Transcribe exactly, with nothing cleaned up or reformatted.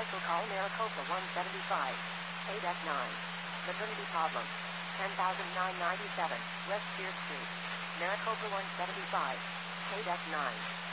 Also call Maricopa one seventy-five, eight F nine. Maternity problem. ten thousand nine hundred ninety-seven, West Spear Street. Maricopa one seventy-five, eight F nine.